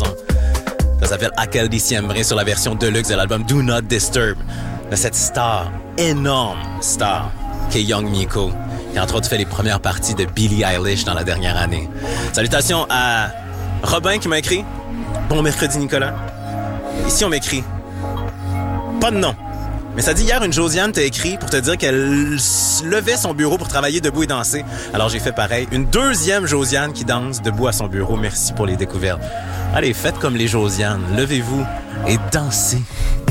chanson. Ça s'appelle Aquel Diciembre sur la version deluxe de l'album Do Not Disturb de cette star, énorme star, qu'est Young Miko, qui entre autres fait les premières parties de Billie Eilish dans la dernière année. Salutations à Robin qui m'a écrit « Bon mercredi Nicolas ». Ici on m'écrit « Pas de nom ». Mais ça dit hier, une Josiane t'a écrit pour te dire qu'elle levait son bureau pour travailler debout et danser. Alors j'ai fait pareil. Une deuxième Josiane qui danse debout à son bureau. Merci pour les découvertes. Allez, faites comme les Josianes. Levez-vous et dansez.